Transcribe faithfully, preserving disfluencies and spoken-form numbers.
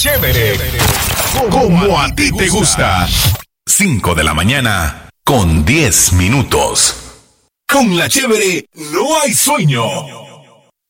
Chévere, como a ti te gusta. cinco de la mañana con diez minutos. Con La Chévere no hay sueño.